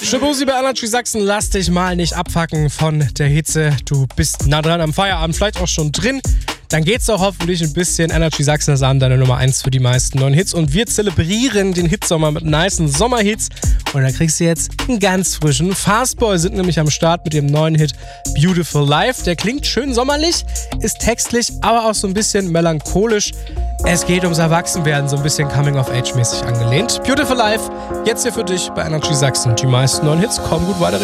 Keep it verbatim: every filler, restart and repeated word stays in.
Shabuzi bei Energy Sachsen, lass dich mal nicht abfacken von der Hitze. Du bist nah dran am Feierabend, vielleicht auch schon drin. Dann geht's doch hoffentlich ein bisschen. Energy Sachsen ist an deine Nummer eins für die meisten neuen Hits. Und wir zelebrieren den Hitsommer mit nicen Sommerhits. Und da kriegst du jetzt einen ganz frischen. Fastboy sind nämlich am Start mit dem neuen Hit Beautiful Life. Der klingt schön sommerlich, ist textlich, aber auch so ein bisschen melancholisch. Es geht ums Erwachsenwerden, so ein bisschen Coming-of-Age-mäßig angelehnt. Beautiful Life, jetzt hier für dich bei Energy Sachsen. Die meisten neuen Hits kommen gut weiter.